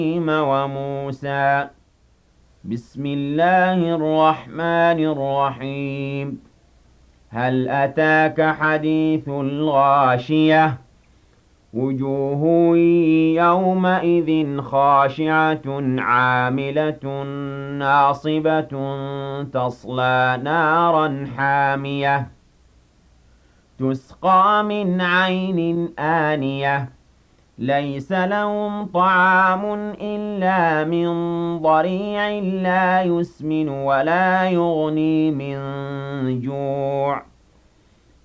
وموسى. بسم الله الرحمن الرحيم. هل أتاك حديث الغاشية؟ وجوه يومئذ خاشعة عاملة ناصبة تصلى نارا حامية تسقى من عين آنية ليس لهم طعام إلا من ضريع لا يسمن ولا يغني من جوع